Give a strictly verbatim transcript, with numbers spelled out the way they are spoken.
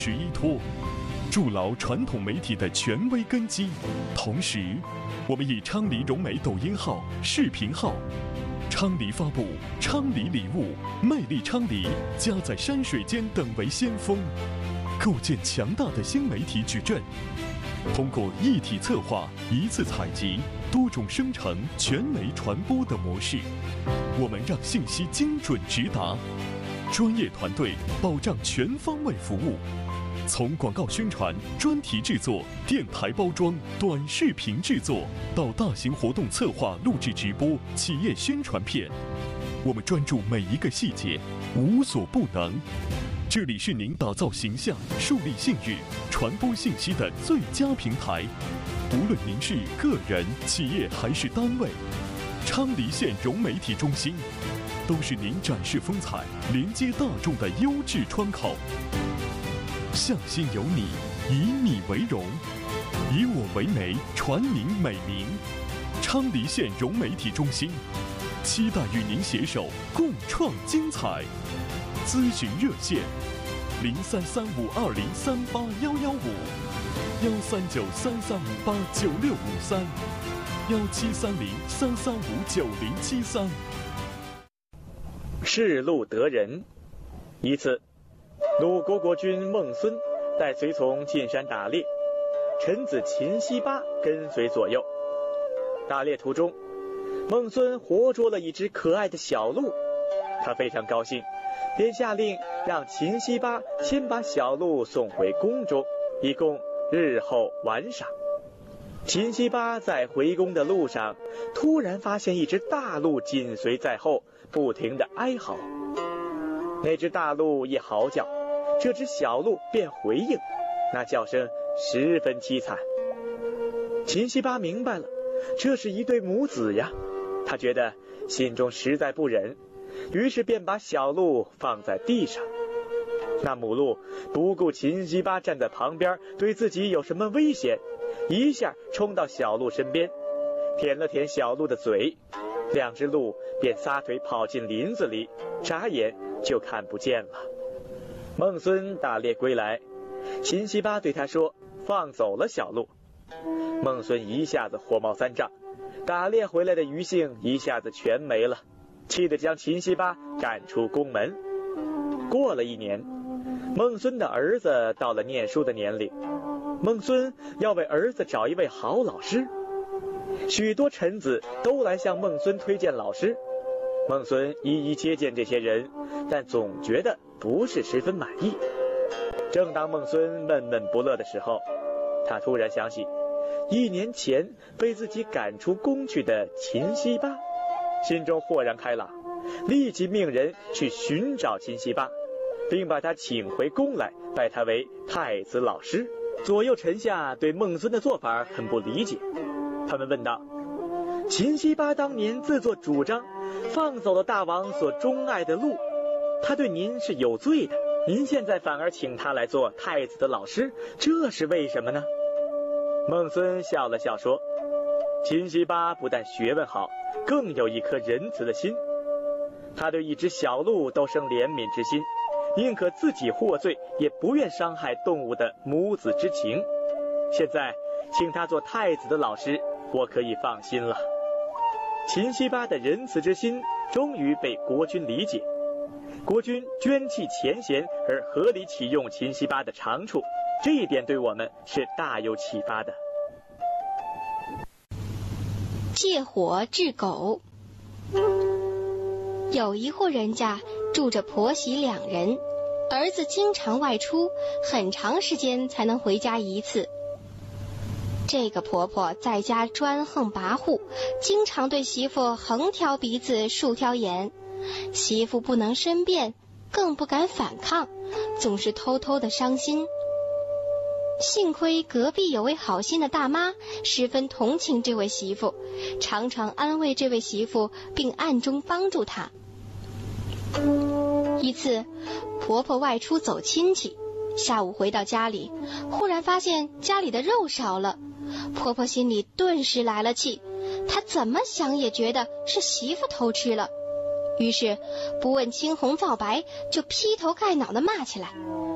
是依托，筑牢传统媒体的权威根基。同时，我们以昌黎融媒抖音号、视频号、昌黎发布、昌黎礼物、魅力昌黎、家在山水间等为先锋，构建强大的新媒体矩阵。通过一体策划、一次采集、多种生成、全媒传播的模式，我们让信息精准直达，专业团队保障全方位服务。从广告宣传、专题制作、电台包装、短视频制作，到大型活动策划、录制直播、企业宣传片，我们专注每一个细节，无所不能。这里是您打造形象、树立信誉、传播信息的最佳平台。无论您是个人、企业还是单位，昌黎县融媒体中心都是您展示风采、连接大众的优质窗口。向心有你，以你为荣，以我为媒，传您美名。昌黎县融媒体中心，期待与您携手共创精彩。咨询热线：零三三五二零三八幺幺五，幺三九三三五八九六五三，幺七三零三三五九零七三。 仕路得人。一次，鲁国国君孟孙带随从进山打猎，臣子秦西巴跟随左右。打猎途中，孟孙活捉了一只可爱的小鹿，他非常高兴，便下令让秦西巴先把小鹿送回宫中，以供日后玩赏。秦西巴在回宫的路上，突然发现一只大鹿紧随在后，不停地哀嚎。那只大鹿一嚎叫，这只小鹿便回应，那叫声十分凄惨。秦西巴明白了，这是一对母子呀，他觉得心中实在不忍，于是便把小鹿放在地上。那母鹿不顾秦西巴站在旁边对自己有什么危险，一下冲到小鹿身边，舔了舔小鹿的嘴，两只鹿便撒腿跑进林子里，眨眼就看不见了。孟孙打猎归来，秦西巴对他说放走了小鹿。孟孙一下子火冒三丈，打猎回来的余兴一下子全没了，气得将秦西巴赶出宫门。过了一年，孟孙的儿子到了念书的年龄，孟孙要为儿子找一位好老师，许多臣子都来向孟孙推荐老师。孟孙一一接见这些人，但总觉得不是十分满意。正当孟孙闷闷不乐的时候，他突然想起一年前被自己赶出宫去的秦西巴，心中豁然开朗，立即命人去寻找秦西巴，并把他请回宫来，拜他为太子老师。左右臣下对孟孙的做法很不理解，他们问道：秦西巴当年自作主张放走了大王所钟爱的鹿，他对您是有罪的，您现在反而请他来做太子的老师，这是为什么呢？孟孙笑了笑说：秦西巴不但学问好，更有一颗仁慈的心，他对一只小鹿都生怜悯之心，宁可自己获罪，也不愿伤害动物的母子之情。现在请他做太子的老师，我可以放心了。秦西巴的仁慈之心终于被国君理解，国君捐弃前嫌而合理启用秦西巴的长处，这一点对我们是大有启发的。 借火治狗。有一户人家住着婆媳两人，儿子经常外出，很长时间才能回家一次。这个婆婆在家专横跋扈，经常对媳妇横挑鼻子竖挑眼，媳妇不能申辩，更不敢反抗，总是偷偷的伤心。幸亏隔壁有位好心的大妈十分同情这位媳妇，常常安慰这位媳妇，并暗中帮助她。一次，婆婆外出走亲戚，下午回到家里，忽然发现家里的肉少了，婆婆心里顿时来了气，她怎么想也觉得是媳妇偷吃了，于是不问青红皂白，就劈头盖脑地骂起来。